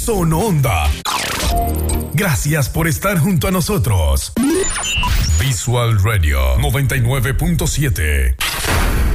Sono Onda. Gracias por estar junto a nosotros. Visual Radio 99.7.